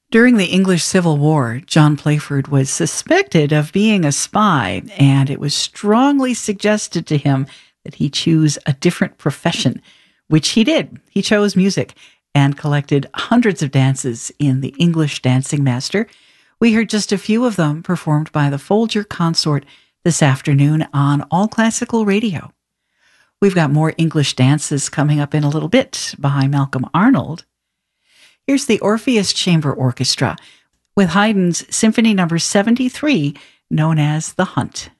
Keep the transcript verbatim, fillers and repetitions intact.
During the English Civil War, John Playford was suspected of being a spy, and it was strongly suggested to him that he choose a different profession, which he did. He chose music and collected hundreds of dances in the English Dancing Master. We heard just a few of them performed by the Folger Consort this afternoon on All Classical Radio. We've got more English dances coming up in a little bit by Malcolm Arnold. Here's the Orpheus Chamber Orchestra with Haydn's Symphony Number seventy-three, known as The Hunt.